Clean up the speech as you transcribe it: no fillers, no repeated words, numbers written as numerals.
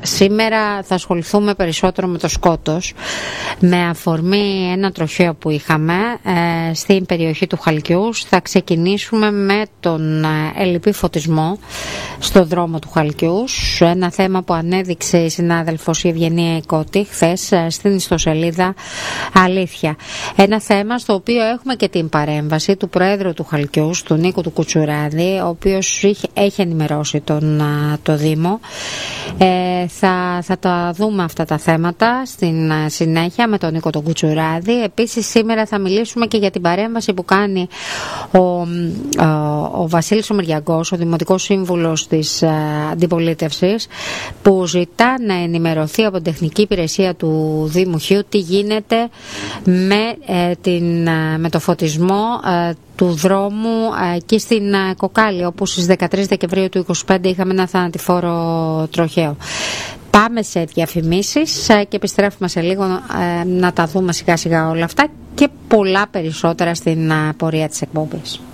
Σήμερα θα ασχοληθούμε περισσότερο με το σκότος, με αφορμή ένα τροχαίο που είχαμε στην περιοχή του Χαλκιούς. Θα ξεκινήσουμε με τον ελλειπή φωτισμό στο δρόμο του Χαλκιούς, ένα θέμα που ανέδειξε η συνάδελφος η Ευγενία Οικώτη χθες στην ιστοσελίδα Αλήθεια. Ένα θέμα στο οποίο έχουμε και την παρέμβαση του Προέδρου του Χαλκιούς, του Νίκου του Κουτσουράδη, ο οποίος έχει ενημερώσει το Δήμο. Θα τα δούμε αυτά τα θέματα στην συνέχεια με τον Νίκο τον Κουτσουράδη. Επίσης σήμερα θα μιλήσουμε και για την παρέμβαση που κάνει ο Βασίλης ο Μυριαγκός, ο Δημοτικός Σύμβουλος της Αντιπολίτευσης, που ζητά να ενημερωθεί από την τεχνική υπηρεσία του Δήμου Χίου τι γίνεται με το φωτισμό του δρόμου εκεί στην Κοκάλη, όπου στις 13 Δεκεμβρίου του 2025 είχαμε ένα θανατηφόρο τροχαίο. Πάμε σε διαφημίσεις και επιστρέφουμε σε λίγο να τα δούμε σιγά σιγά όλα αυτά και πολλά περισσότερα στην πορεία της εκπομπής.